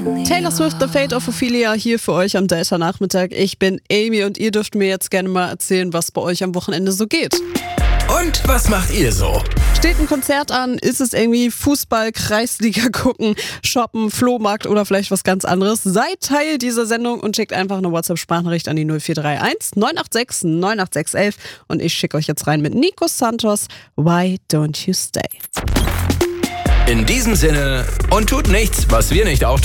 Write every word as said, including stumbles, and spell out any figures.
Taylor Swift, The Fate of Ophelia, hier für euch am Delta-Nachmittag. Ich bin Amy und ihr dürft mir jetzt gerne mal erzählen, was bei euch am Wochenende so geht. Und was macht ihr so? Steht ein Konzert an? Ist es irgendwie Fußball, Kreisliga gucken, shoppen, Flohmarkt oder vielleicht was ganz anderes? Seid Teil dieser Sendung und schickt einfach eine WhatsApp-Sprachnachricht an die null vier drei eins neun acht sechs neun acht sechs eins und ich schicke euch jetzt rein mit Nico Santos, Why Don't You Stay? In diesem Sinne, und tut nichts, was wir nicht auch tun.